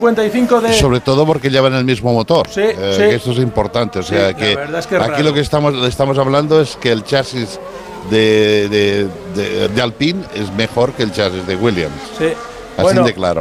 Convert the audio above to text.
55 de... Sobre todo porque llevan el mismo motor. Sí, que esto es importante. O sea, que la verdad es que es aquí raro. lo que estamos hablando es que el chasis de Alpine es mejor que el chasis de Williams. Sí. Así de claro.